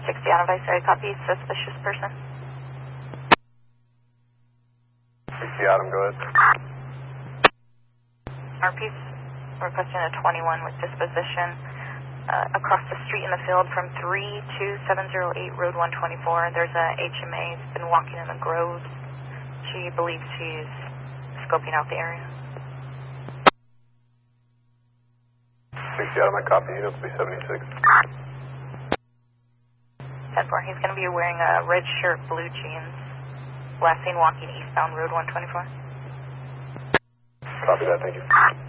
60 Adam Vice, copy, suspicious person. 60 Adam, go ahead. RP's requesting a 21 with disposition across the street in the field from 32708 Road 124. There's a HMA who's been walking in the groves. She believes she's scoping out the area. 60 Adam, I copy, unit 376. 10-4, he's going to be wearing a red shirt, blue jeans. Last seen walking eastbound Road 124. Copy that, thank you.